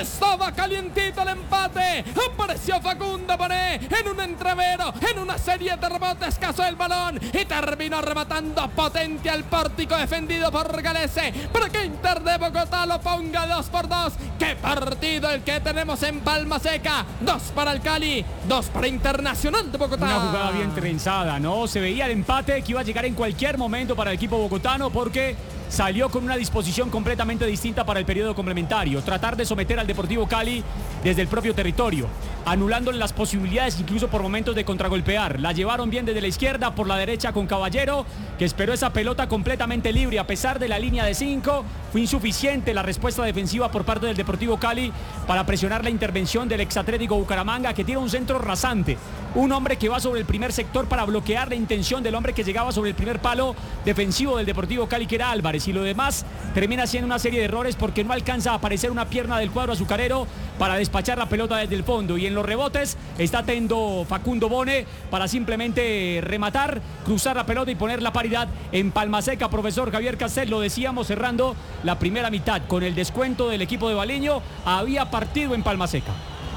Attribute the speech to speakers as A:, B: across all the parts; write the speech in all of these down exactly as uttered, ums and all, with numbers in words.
A: Estaba calientito el empate. Apareció Facundo Bonet en un entrevero, en una serie de rebotes, cazó el balón y terminó rematando potente al pórtico defendido por Galese para que Inter de Bogotá lo ponga dos por dos. ¡Qué partido el que tenemos en Palma Seca! Dos para el Cali, dos para Internacional de Bogotá.
B: Una jugada bien trenzada, ¿no? Se veía el empate que iba a llegar en cualquier momento para el equipo bogotano porque salió con una disposición completamente distinta para el periodo complementario. Tratar de someter al Deportivo Cali desde el propio territorio, anulándole las posibilidades incluso por momentos de contragolpear. La llevaron bien desde la izquierda, por la derecha con Caballero, que esperó esa pelota completamente libre a pesar de la línea de cinco. Fue insuficiente la respuesta defensiva por parte del Deportivo Cali para presionar la intervención del exatlético Bucaramanga, que tiene un centro rasante. Un hombre que va sobre el primer sector para bloquear la intención del hombre que llegaba sobre el primer palo defensivo del Deportivo Cali, que era Álvarez. Y lo demás termina siendo una serie de errores porque no alcanza a aparecer una pierna del cuadro azucarero para despachar la pelota desde el fondo. Y en los rebotes está atento Facundo Bonet para simplemente rematar, cruzar la pelota y poner la paridad en Palma Seca. Profesor Javier Castel, lo decíamos cerrando la primera mitad con el descuento del equipo de Baliño, había partido en Palma Seca.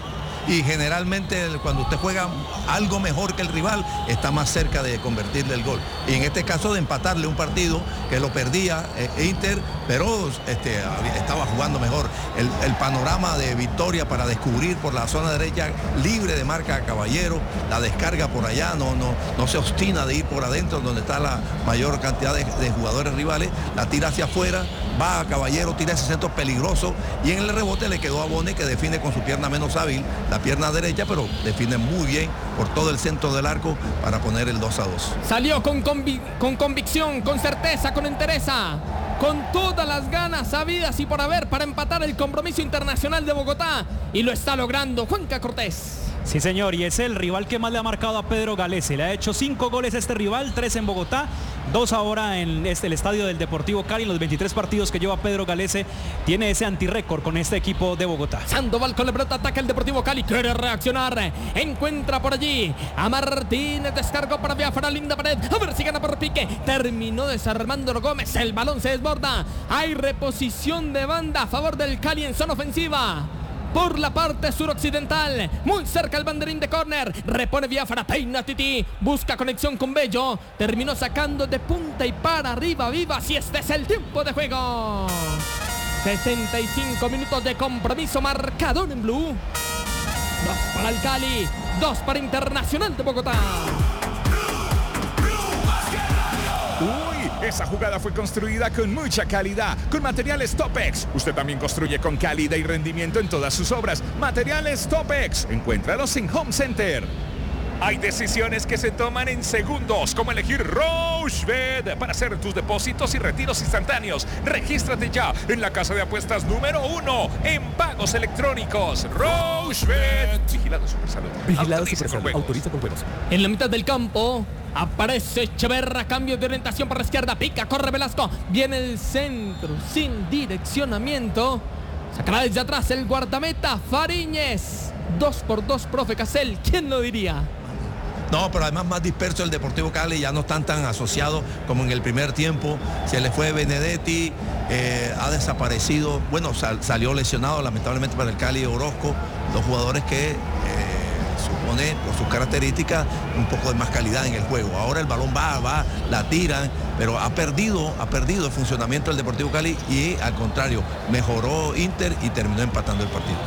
C: Y generalmente cuando usted juega algo mejor que el rival, está más cerca de convertirle el gol. Y en este caso de empatarle un partido que lo perdía eh, Inter, pero este, estaba jugando mejor. El, el panorama de victoria para descubrir por la zona derecha, libre de marca a Caballero, la descarga por allá, no, no, no se obstina de ir por adentro donde está la mayor cantidad de, de jugadores rivales, la tira hacia afuera, va a Caballero, tira ese centro peligroso y en el rebote le quedó a Bonet, que define con su pierna menos hábil, la pierna derecha, pero define muy bien por todo el centro del arco para poner el dos a dos.
A: Salió con, convi con convicción, con certeza, con entereza, con todas las ganas habidas y por haber para empatar el compromiso internacional de Bogotá, y lo está logrando Juanca Cortés.
D: Sí, señor, y es el rival que más le ha marcado a Pedro Galese. Le ha hecho cinco goles a este rival, tres en Bogotá, dos ahora en este, el estadio del Deportivo Cali. En los veintitrés partidos que lleva Pedro Galese, tiene ese antirrécord con este equipo de Bogotá.
A: Sandoval con la pelota, ataca el Deportivo Cali, quiere reaccionar, encuentra por allí a Martínez, descargó para Biafra, linda pared, a ver si gana por pique, terminó desarmando Gómez, el balón se desborda, hay reposición de banda a favor del Cali en zona ofensiva. Por la parte suroccidental, muy cerca el banderín de córner, repone Biafra, peina Titi, busca conexión con Bello, terminó sacando de punta y para arriba Vivas, y este es el tiempo de juego. sesenta y cinco minutos de compromiso, marcador en blue. Dos para el Cali, dos para Internacional de Bogotá.
E: Uy, esa jugada fue construida con mucha calidad, con materiales Topex. Usted también construye con calidad y rendimiento en todas sus obras. Materiales Topex, encuéntralos en Home Center. Hay decisiones que se toman en segundos, como elegir Rochebet para hacer tus depósitos y retiros instantáneos. Regístrate ya en la casa de apuestas número uno en pagos electrónicos. Rochebet. Vigilado Supersalud.
F: Vigilado Supersalud. Autoriza con juegos.
A: En la mitad del campo aparece Echeverra, cambio de orientación por la izquierda, pica, corre Velasco, viene el centro sin direccionamiento, sacará desde atrás el guardameta Fariñez. Dos por dos, profe Casel, ¿quién lo diría?
C: No, pero además más disperso el Deportivo Cali, ya no están tan asociados como en el primer tiempo. Se le fue Benedetti, eh, ha desaparecido, bueno, sal, salió lesionado lamentablemente para el Cali Orozco, dos jugadores que eh, supone por sus características un poco de más calidad en el juego. Ahora el balón va, va, la tiran, pero ha perdido, ha perdido el funcionamiento del Deportivo Cali y al contrario, mejoró Inter y terminó empatando el partido.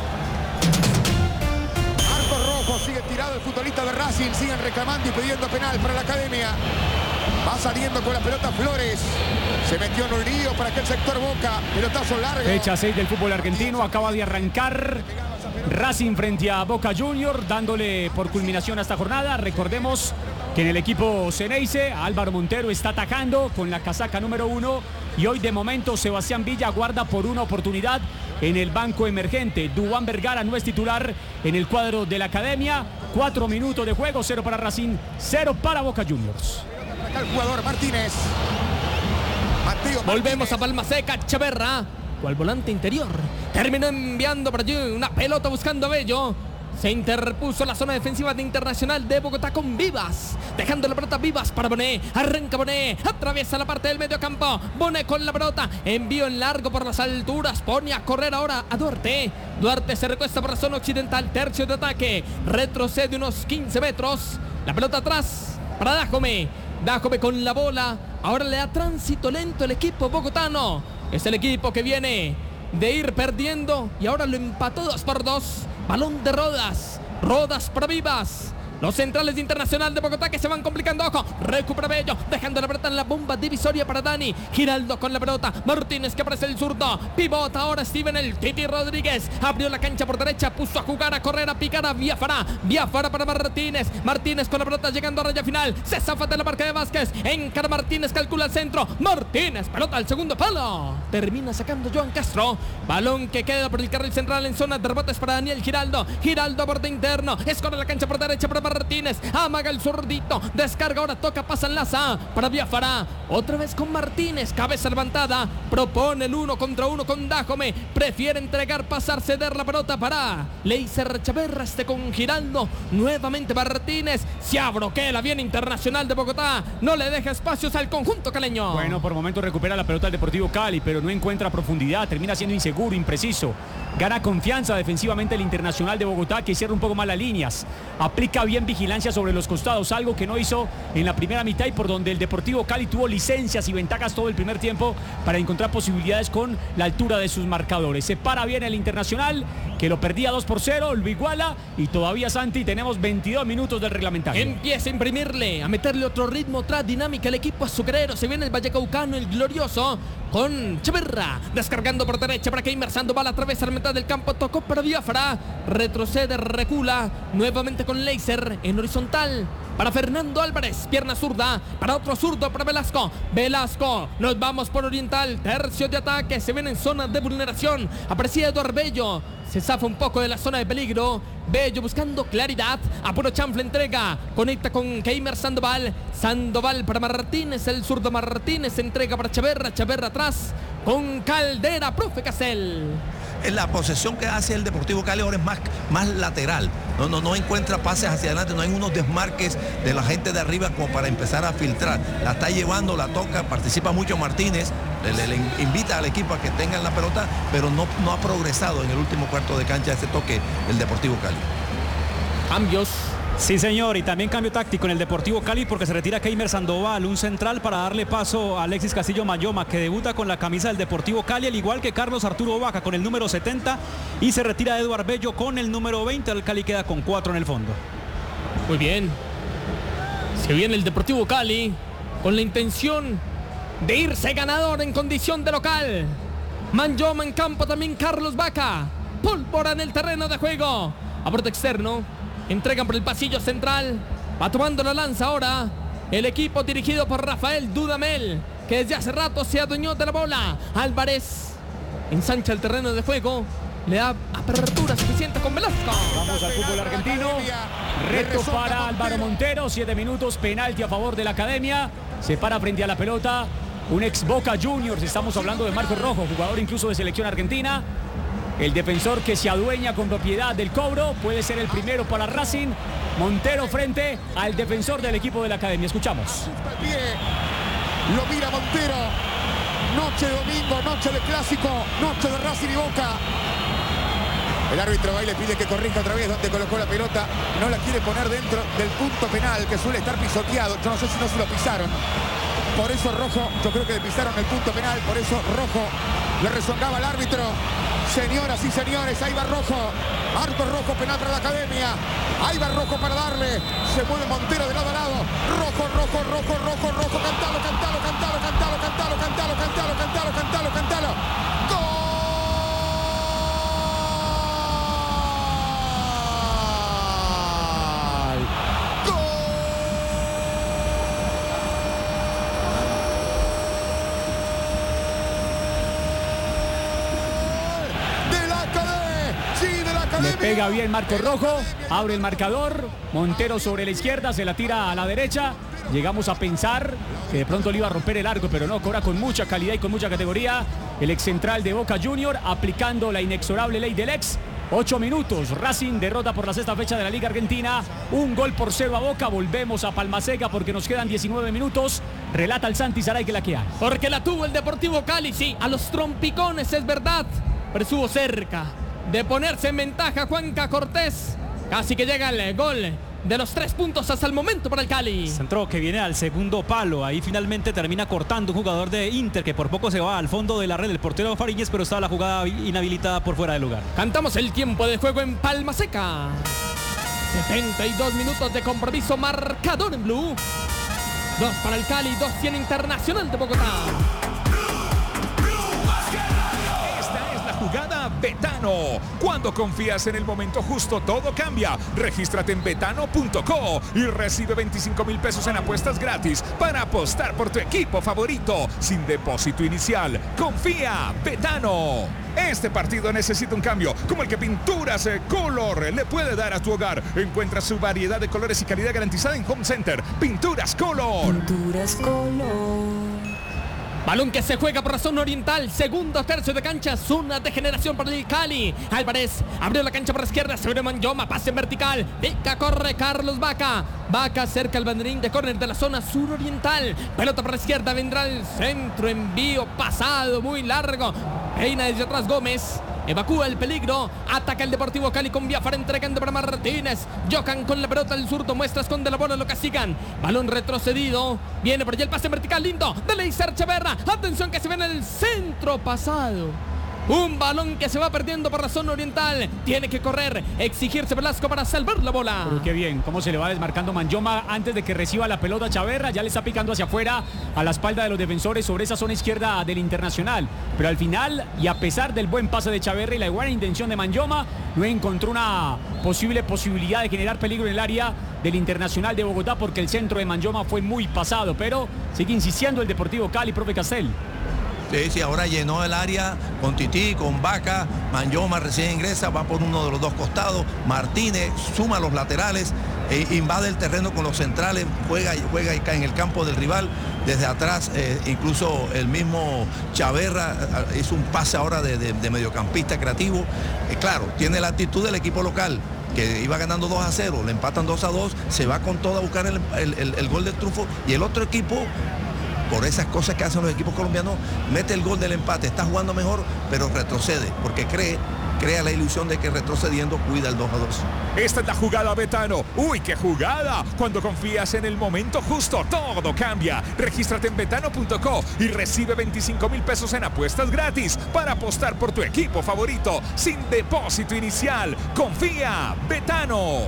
G: Sigue tirado el futbolista de Racing, siguen reclamando y pidiendo penal para la academia. Va saliendo con la pelota Flores, se metió en un lío para aquel sector Boca, pelotazo largo.
B: Fecha seis del fútbol argentino, acaba de arrancar Racing frente a Boca Junior, dándole por culminación a esta jornada. Recordemos que en el equipo Ceneice, Álvaro Montero está atacando con la casaca número uno y hoy de momento Sebastián Villa guarda por una oportunidad en el banco emergente. Duván Vergara no es titular en el cuadro de la academia. Cuatro minutos de juego, cero para Racing, cero para Boca Juniors.
G: Acá el jugador Martínez. Mateo
A: Volvemos a Palma Seca, Echeverra, cual volante interior. Terminó enviando por allí una pelota buscando a Bello. Se interpuso la zona defensiva de Internacional de Bogotá con Vivas, dejando la pelota Vivas para Bonet, arranca Bonet, atraviesa la parte del medio campo, Bonet con la pelota, envío en largo por las alturas, pone a correr ahora a Duarte, Duarte se recuesta por la zona occidental, tercio de ataque, retrocede unos quince metros, la pelota atrás para Dájome, Dájome con la bola, ahora le da tránsito lento el equipo bogotano, es el equipo que viene de ir perdiendo y ahora lo empató dos por dos, balón de Rodas, Rodas para Vivas. Los centrales de Internacional de Bogotá que se van complicando. Ojo, recupera Bello, dejando la pelota en la bomba divisoria para Dani. Giraldo con la pelota. Martínez que aparece el zurdo. Pivota ahora Steven el Titi Rodríguez. Abrió la cancha por derecha. Puso a jugar, a correr, a picar a Biafara. Biafara para Martínez. Martínez con la pelota llegando a raya final. Se zafa de la marca de Vázquez. Encara Martínez, calcula el centro. Martínez, pelota al segundo palo. Termina sacando Joan Castro. Balón que queda por el carril central en zona de rebotes para Daniel Giraldo. Giraldo a borde interno. Escorre la cancha por derecha para Martínez, amaga el zurdito, descarga ahora, toca, pasa, enlaza para Biafara, otra vez con Martínez, cabeza levantada, propone el uno contra uno con Dájome, prefiere entregar, pasar, ceder la pelota para Leiser Chaverra, este con Giraldo, nuevamente Martínez, se abroquela bien Internacional de Bogotá, no le deja espacios al conjunto caleño.
B: Bueno, por momento recupera la pelota el Deportivo Cali, pero no encuentra profundidad, termina siendo inseguro, impreciso. Gana confianza defensivamente el Internacional de Bogotá, que cierra un poco más las líneas. Aplica bien vigilancia sobre los costados, algo que no hizo en la primera mitad y por donde el Deportivo Cali tuvo licencias y ventajas todo el primer tiempo para encontrar posibilidades con la altura de sus marcadores. Se para bien el Internacional, que lo perdía dos por cero, lo iguala y todavía, Santi, tenemos veintidós minutos del reglamentario.
A: Empieza a imprimirle, a meterle otro ritmo, otra dinámica al equipo azucarero. Se viene el Vallecaucano, el glorioso, con Chaverra, descargando por derecha para Keimer Sandoval, atraviesa la mitad del campo, tocó para Biafara, retrocede, recula, nuevamente con Leiser en horizontal, para Fernando Álvarez, pierna zurda, para otro zurdo, para Velasco, Velasco, nos vamos por oriental, tercio de ataque, se viene en zona de vulneración, aparecía Eduardo Bello, se zafa un poco de la zona de peligro, Bello buscando claridad, a puro chanfle entrega, conecta con Keimer Sandoval, Sandoval para Martínez, el zurdo Martínez entrega para Chaverra, Chaverra atrás, con Caldera, profe Casel.
C: La posesión que hace el Deportivo Cali ahora es más, más lateral, no, no, no encuentra pases hacia adelante, no hay unos desmarques de la gente de arriba como para empezar a filtrar, la está llevando, la toca, participa mucho Martínez, le, le, le invita al equipo a que tengan la pelota, pero no, no ha progresado en el último cuarto de cancha ese toque el Deportivo Cali.
A: Cambios.
D: Sí, señor, y también cambio táctico en el Deportivo Cali porque se retira Keimer Sandoval, un central, para darle paso a Alexis Castillo Mayoma, que debuta con la camisa del Deportivo Cali, al igual que Carlos Arturo Vaca con el número setenta, y se retira Eduardo Bello con el número veinte. El Cali queda con cuatro en el fondo.
A: Muy bien. Se viene el Deportivo Cali con la intención de irse ganador en condición de local. Mayoma en campo, también Carlos Vaca. Pólvora en el terreno de juego. A borde externo. Entregan por el pasillo central. Va tomando la lanza ahora el equipo dirigido por Rafael Dudamel, que desde hace rato se adueñó de la bola. Álvarez ensancha el terreno de juego. Le da apertura suficiente con Velasco.
B: Vamos al fútbol argentino. Reto para Álvaro Montero. Siete minutos. Penalti a favor de la Academia. Se para frente a la pelota un ex Boca Juniors. Estamos hablando de Marcos Rojo, jugador incluso de selección argentina. El defensor que se adueña con propiedad del cobro puede ser el primero para Racing. Montero frente al defensor del equipo de la Academia. Escuchamos.
G: Lo mira Montero. Noche de domingo, noche de clásico, noche de Racing y Boca. El árbitro va y le pide que corrija otra vez donde colocó la pelota. No la quiere poner dentro del punto penal, que suele estar pisoteado. Yo no sé si no se lo pisaron. Por eso Rojo, yo creo que le pisaron el punto penal. Por eso Rojo le rezongaba al árbitro. Señoras y señores, ahí va Rojo. Arco Rojo, penal para la Academia. Ahí va Rojo para darle. Se mueve Montero de lado a lado. Rojo, rojo, rojo, rojo, rojo. Cantalo, cantalo, cantalo, cantalo, cantalo, cantalo, cantalo, cantalo, cantalo, cantalo. ¡Gol!
B: Le pega bien Marcos Rojo, abre el marcador, Montero sobre la izquierda, se la tira a la derecha. Llegamos a pensar que de pronto le iba a romper el arco, pero no, cobra con mucha calidad y con mucha categoría. El ex central de Boca Junior aplicando la inexorable ley del ex. Ocho minutos, Racing derrota por la sexta fecha de la Liga Argentina. Un gol por cero a Boca, volvemos a Palmaseca porque nos quedan diecinueve minutos. Relata el Santi Saray que la que hay.
A: Porque la tuvo el Deportivo Cali, sí, a los trompicones, es verdad, pero estuvo cerca. de ponerse en ventaja Juanca Cortés. Casi que llega el gol de los tres puntos hasta el momento para el Cali.
D: Centro que viene al segundo palo. Ahí finalmente termina cortando un jugador de Inter que por poco se va al fondo de la red. El portero Fariñez, pero estaba la jugada inhabilitada por fuera del lugar.
A: Cantamos el tiempo de juego en Palma Seca. setenta y dos minutos de compromiso, marcador en blue. Dos para el Cali, dos tiene Internacional de Bogotá.
E: Jugada Betano. Cuando confías en el momento justo, todo cambia. Regístrate en betano punto co y recibe veinticinco mil pesos en apuestas gratis para apostar por tu equipo favorito sin depósito inicial. Confía, Betano. Este partido necesita un cambio, como el que Pinturas Color le puede dar a tu hogar. Encuentra su variedad de colores y calidad garantizada en Home Center. Pinturas Color.
H: Pinturas Color.
A: Balón que se juega por la zona oriental. Segundo tercio de cancha. Zona de generación para el Cali. Álvarez abrió la cancha por la izquierda. Sobre Manyoma. Pase en vertical. Pica, corre Carlos Vaca. Vaca cerca al banderín de córner de la zona suroriental. Pelota por la izquierda. Vendrá el centro. Envío pasado muy largo. Peina desde atrás Gómez. Evacúa el peligro. Ataca el Deportivo Cali con Biafara entregando para Martínez. Jocan con la pelota del zurdo. Muestra, esconde la bola, lo castigan. Balón retrocedido. Viene por allá el pase vertical lindo de Leiser Chaverra. Atención que se ve en el centro pasado. Un balón que se va perdiendo por la zona oriental. Tiene que correr, exigirse Velasco para salvar la bola.
B: Pero qué bien, cómo se le va desmarcando Manyoma antes de que reciba la pelota Chaverra. Ya le está picando hacia afuera a la espalda de los defensores sobre esa zona izquierda del Internacional. Pero al final, y a pesar del buen pase de Chaverra y la buena intención de Manyoma, no encontró una posible posibilidad de generar peligro en el área del Internacional de Bogotá, porque el centro de Manyoma fue muy pasado. Pero sigue insistiendo el Deportivo Cali, profe Castel.
C: Sí, sí, ahora llenó el área con Tití, con Vaca. Manyoma recién ingresa, va por uno de los dos costados. Martínez suma los laterales, e invade el terreno con los centrales, juega, juega y cae en el campo del rival. Desde atrás, eh, incluso el mismo Chaverra eh, hizo un pase ahora de, de, de mediocampista creativo. Eh, claro, tiene la actitud del equipo local, que iba ganando dos a cero, le empatan dos a dos, se va con todo a buscar el, el, el, el gol del triunfo, y el otro equipo, por esas cosas que hacen los equipos colombianos, mete el gol del empate, está jugando mejor, pero retrocede, porque cree, crea la ilusión de que retrocediendo cuida el dos a dos.
E: Esta es la jugada Betano. ¡Uy, qué jugada! Cuando confías en el momento justo, todo cambia. Regístrate en betano punto co y recibe veinticinco mil pesos en apuestas gratis para apostar por tu equipo favorito sin depósito inicial. Confía, Betano.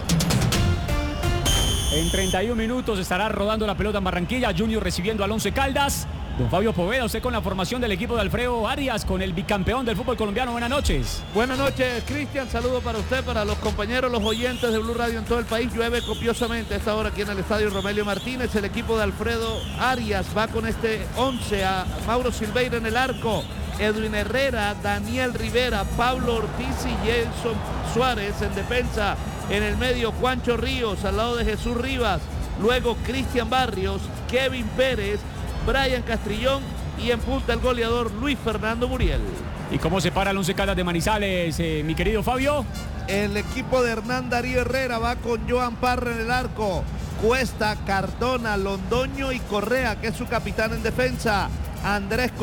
B: En treinta y un minutos estará rodando la pelota en Barranquilla. Junior recibiendo al Once Caldas. Don Fabio Poveda, usted con la formación del equipo de Alfredo Arias, con el bicampeón del fútbol colombiano. Buenas noches.
I: Buenas noches, Cristian. Saludos para usted, para los compañeros, los oyentes de Blue Radio en todo el país. Llueve copiosamente a esta hora aquí en el estadio Romelio Martínez. El equipo de Alfredo Arias va con este once: a Mauro Silveira en el arco, Edwin Herrera, Daniel Rivera, Pablo Ortiz y Jason Suárez en defensa. En el medio, Juancho Ríos al lado de Jesús Rivas. Luego Cristian Barrios, Kevin Pérez, Brian Castrillón y en punta el goleador Luis Fernando Muriel.
B: ¿Y cómo se para el Once Caldas de Manizales, eh, mi querido Fabio?
I: El equipo de Hernán Darío Herrera va con Joan Parra en el arco. Cuesta, Cardona, Londoño y Correa, que es su capitán en defensa. Andrés